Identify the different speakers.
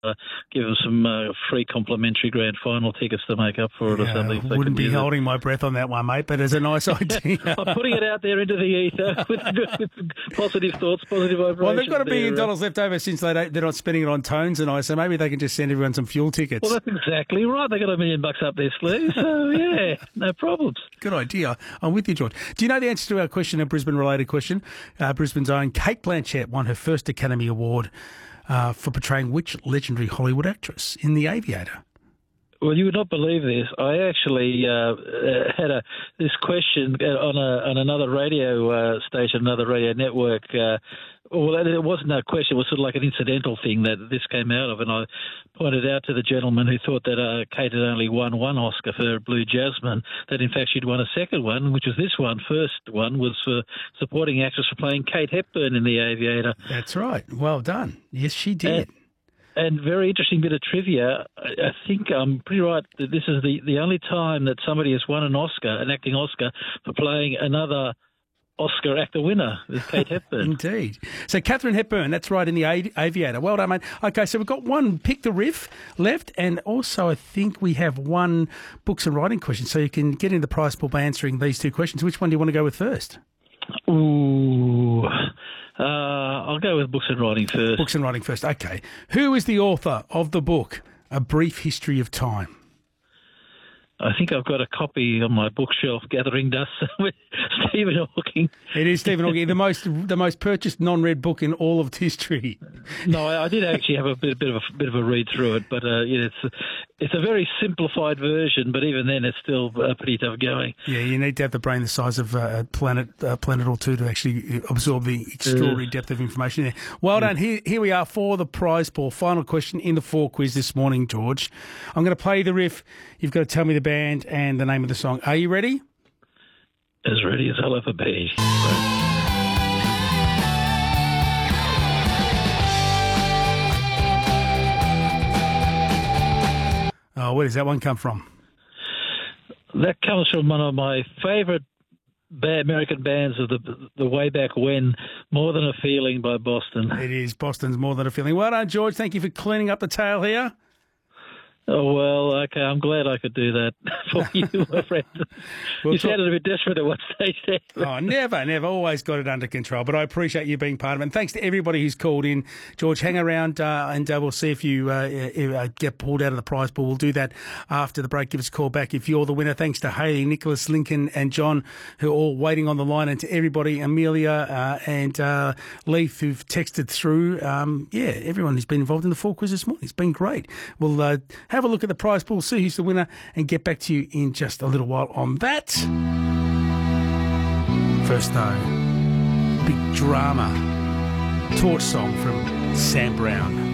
Speaker 1: give them some free complimentary grand final tickets to make up for it or something.
Speaker 2: I wouldn't be holding my breath on that one, mate, but it's a nice idea.
Speaker 1: I'm putting it out there into the ether with positive thoughts, positive vibrations.
Speaker 2: Well, they've got $1 billion left over since they're not spending it on Tones and I, so maybe they can just send everyone some fuel tickets.
Speaker 1: Well, that's exactly right. They got $1 million up their sleeve, so yeah, no problems.
Speaker 2: Good idea. I'm with you, George. Do you know the answer to our question, a Brisbane-related question? Brisbane's own Cate Blanchett won her first Academy Award for portraying which legendary Hollywood actress in The Aviator?
Speaker 1: Well, you would not believe this. I actually had this question on another radio station, another radio network. Well, it wasn't a question. It was sort of like an incidental thing that this came out of. And I pointed out to the gentleman who thought that Kate had only won one Oscar for Blue Jasmine, that in fact she'd won a second one, which was this one. First one was for supporting actress for playing Kate Hepburn in The Aviator.
Speaker 2: That's right. Well done. Yes, she did.
Speaker 1: And very interesting bit of trivia. I think I'm pretty right that this is the only time that somebody has won an Oscar, an acting Oscar, for playing another Oscar actor winner with Kate Hepburn.
Speaker 2: Indeed. So Katharine Hepburn, that's right, in The Aviator. Well done, mate. Okay, so we've got one Pick the Riff left, and also I think we have one books and writing question, so you can get in the prize pool by answering these two questions. Which one do you want to go with first?
Speaker 1: Ooh, I'll go with books and writing first.
Speaker 2: Books and writing first, okay. Who is the author of the book, A Brief History of Time?
Speaker 1: I think I've got a copy on my bookshelf gathering dust with Stephen Hawking.
Speaker 2: It is Stephen Hawking, the most purchased non-read book in all of history.
Speaker 1: No, I did actually have a bit of a read through it, but it's a very simplified version. But even then, it's still pretty tough going.
Speaker 2: Yeah, you need to have the brain the size of a planet or two to actually absorb the extraordinary depth of information there. Well done. Here we are for the prize pool. Final question in the 4 quiz this morning, George. I'm going to play the riff. You've got to tell me the band and the name of the song. Are you ready?
Speaker 1: As ready as I'll ever be.
Speaker 2: Oh, where does that one come from?
Speaker 1: That comes from one of my favourite American bands of the way back when, More Than a Feeling by Boston.
Speaker 2: It is Boston's More Than a Feeling. Well done, George. Thank you for cleaning up the tail here.
Speaker 1: Oh, well, okay, I'm glad I could do that for you, my friend. You sounded a bit desperate at one stage there.
Speaker 2: Oh, never. Always got it under control. But I appreciate you being part of it. And thanks to everybody who's called in. George, hang around and we'll see if you get pulled out of the prize pool. We'll do that after the break. Give us a call back if you're the winner. Thanks to Hayley, Nicholas, Lincoln and John, who are all waiting on the line. And to everybody, Amelia and Leith, who've texted through. Everyone who's been involved in the 4 quiz this morning. It's been great. We'll have a look at the prize pool, see who's the winner, and get back to you in just a little while on that. First, though, big drama torch song from Sam Brown.